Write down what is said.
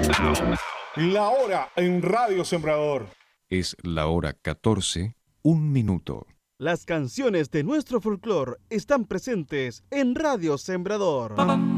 La hora en Radio Sembrador. Es la hora 14, 1 minuto. Las canciones de nuestro folclore están presentes en Radio Sembrador.